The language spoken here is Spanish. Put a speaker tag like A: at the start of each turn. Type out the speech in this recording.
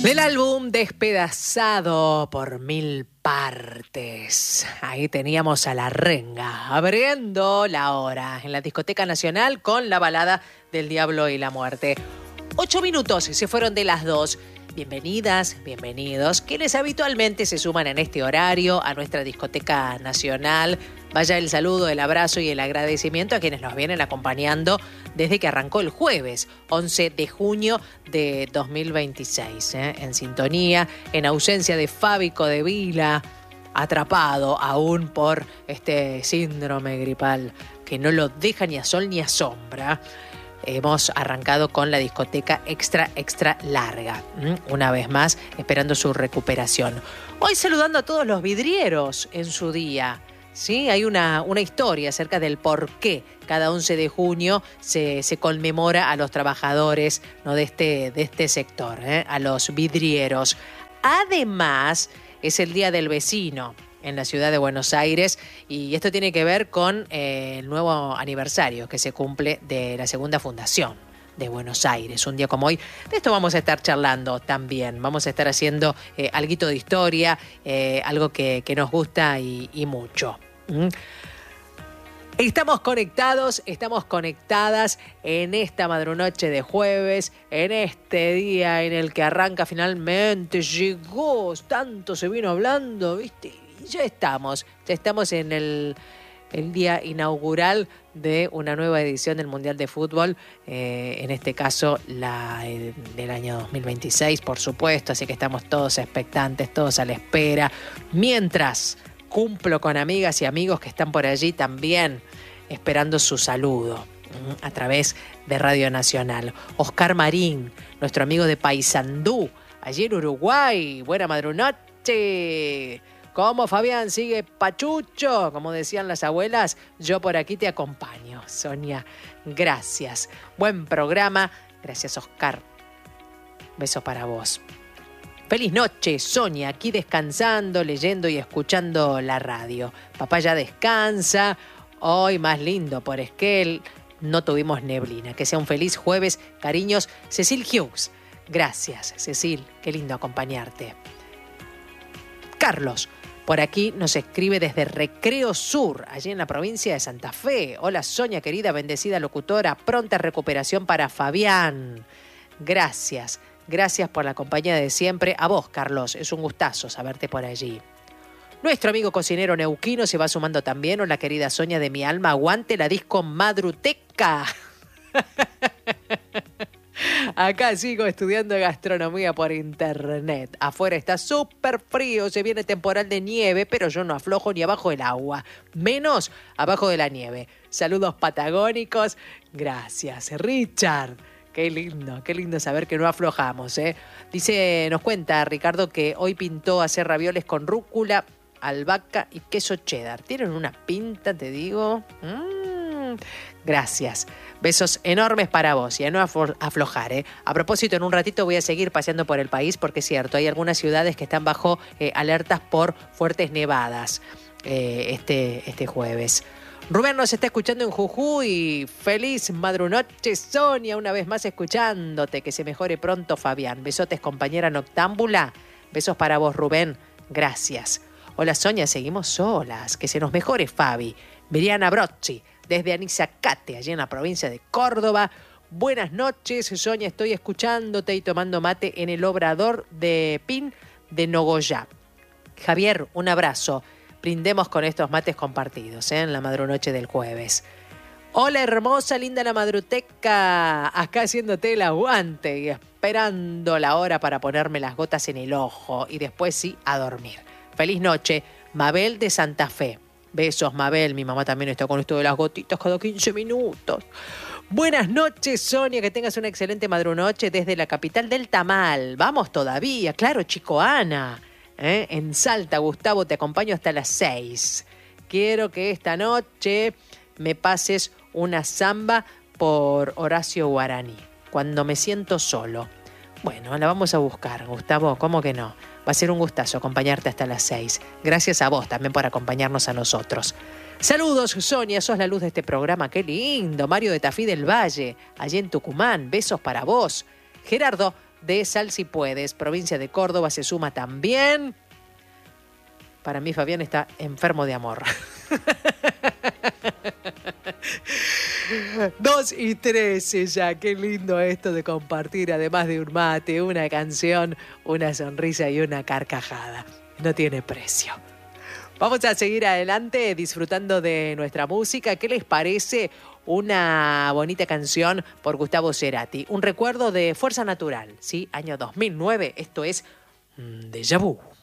A: Del álbum Despedazado por Mil Partes. Ahí teníamos a La Renga abriendo la hora en la Discoteca Nacional con la balada del Diablo y la Muerte. 8 minutos se fueron de las 2. Bienvenidas, bienvenidos, quienes habitualmente se suman en este horario a nuestra Discoteca Nacional. Vaya el saludo, el abrazo y el agradecimiento a quienes nos vienen acompañando desde que arrancó el jueves, 11 de junio de 2026. En sintonía, en ausencia de Fábico de Vila, atrapado aún por este síndrome gripal que no lo deja ni a sol ni a sombra. Hemos arrancado con la discoteca extra larga, una vez más esperando su recuperación. Hoy saludando a todos los vidrieros en su día. Sí, hay una historia acerca del por qué cada 11 de junio se conmemora a los trabajadores, ¿no?, de este sector, a los vidrieros. Además, es el Día del Vecino en la ciudad de Buenos Aires, y esto tiene que ver con el nuevo aniversario que se cumple de la segunda fundación de Buenos Aires, un día como hoy. De esto vamos a estar charlando también, vamos a estar haciendo alguito de historia, algo que nos gusta y mucho. Estamos conectados, estamos conectadas en esta madrunoche de jueves, en este día en el que arranca finalmente, llegó, tanto se vino hablando, ¿viste? Ya estamos en el día inaugural de una nueva edición del Mundial de Fútbol, en este caso del año 2026, por supuesto, así que estamos todos expectantes, todos a la espera. Mientras cumplo con amigas y amigos que están por allí también esperando su saludo a través de Radio Nacional. Oscar Marín, nuestro amigo de Paysandú, allí en Uruguay. Buena madrunoche. ¿Cómo, Fabián? ¿Sigue pachucho? Como decían las abuelas, yo por aquí te acompaño. Sonia, gracias. Buen programa. Gracias, Oscar. Besos para vos. Feliz noche, Sonia, aquí descansando, leyendo y escuchando la radio. Papá ya descansa. Hoy más lindo por Esquel. No tuvimos neblina. Que sea un feliz jueves. Cariños, Cecil Hughes. Gracias, Cecil. Qué lindo acompañarte. Carlos, por aquí nos escribe desde Recreo Sur, allí en la provincia de Santa Fe. Hola, Sonia, querida, bendecida locutora. Pronta recuperación para Fabián. Gracias. Gracias por la compañía de siempre. A vos, Carlos. Es un gustazo saberte por allí. Nuestro amigo cocinero neuquino se va sumando también. Hola, querida Sonia de mi alma. Aguante la disco Madruteca. Acá sigo estudiando gastronomía por internet. Afuera está súper frío, se viene temporal de nieve, pero yo no aflojo ni abajo del agua, menos abajo de la nieve. Saludos patagónicos. Gracias, Richard. Qué lindo saber que no aflojamos, ¿eh? Nos cuenta Ricardo que hoy pintó hacer ravioles con rúcula, albahaca y queso cheddar. Tienen una pinta, te digo. Gracias. Besos enormes para vos y a no aflojar, ¿eh? A propósito, en un ratito voy a seguir paseando por el país porque es cierto, hay algunas ciudades que están bajo alertas por fuertes nevadas este jueves. Rubén nos está escuchando en Jujuy. Feliz madrunoche, Sonia, una vez más escuchándote. Que se mejore pronto, Fabián. Besotes, compañera noctámbula. Besos para vos, Rubén. Gracias. Hola, Sonia, seguimos solas. Que se nos mejore, Fabi. Miriana Brocci, desde Anizacate, allí en la provincia de Córdoba. Buenas noches, Sonia, estoy escuchándote y tomando mate en el Obrador de Pin de Nogoyá. Javier, un abrazo. Brindemos con estos mates compartidos, en la madrunoche del jueves. Hola, hermosa, linda la madruteca. Acá haciéndote el aguante y esperando la hora para ponerme las gotas en el ojo y después sí, a dormir. Feliz noche, Mabel de Santa Fe. Besos, Mabel. Mi mamá también está con esto de las gotitas cada 15 minutos. Buenas noches, Sonia. Que tengas una excelente madrunoche desde la capital del tamal. Vamos todavía. Claro, chico, Ana. En Salta, Gustavo, te acompaño hasta las 6. Quiero que esta noche me pases una samba por Horacio Guaraní. Cuando me siento solo. Bueno, la vamos a buscar, Gustavo. ¿Cómo que no? Va a ser un gustazo acompañarte hasta las 6. Gracias a vos también por acompañarnos a nosotros. Saludos, Sonia, sos la luz de este programa. Qué lindo. Mario de Tafí del Valle, allí en Tucumán. Besos para vos. Gerardo, de Sal Si Puedes, provincia de Córdoba, se suma también. Para mí Fabián está enfermo de amor. 2:13 ya, qué lindo esto de compartir, además de un mate, una canción, una sonrisa y una carcajada. No tiene precio. Vamos a seguir adelante disfrutando de nuestra música. ¿Qué les parece una bonita canción por Gustavo Cerati? Un recuerdo de Fuerza Natural, ¿sí? Año 2009, esto es Déjà Vu.